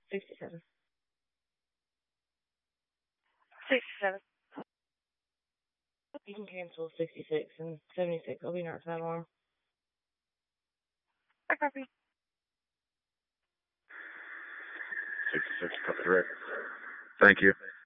67. 67. You can cancel 66 and 76. I'll be in for that alarm. I copy. 66, copy direct. Thank you.